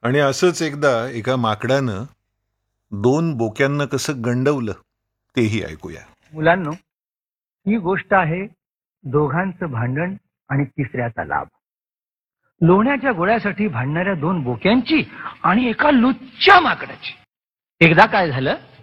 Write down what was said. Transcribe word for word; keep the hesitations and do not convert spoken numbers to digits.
आणि असंच एकदा एका माकडानं दोन बोक्यांना कसं गंडवलं तेही ऐकूया. मुलांनो, ही गोष्ट आहे दोघांचं भांडण आणि तिसऱ्याचा लाभ. लोण्याच्या गोळ्यासाठी भांडणाऱ्या दोन बोक्यांची आणि एका लुच्च्या माकडाची. एकदा काय झालं,